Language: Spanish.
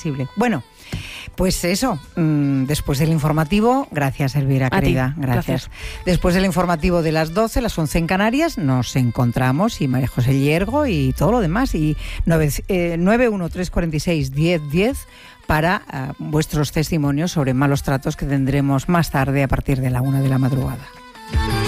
sensible. Bueno, pues eso, después del informativo, gracias Elvira, querida, gracias. Después del informativo de las 12, las 11 en Canarias, nos encontramos, y María José Llergo y todo lo demás, y 913461010 para vuestros testimonios sobre malos tratos que tendremos más tarde a partir de la 1 de la madrugada.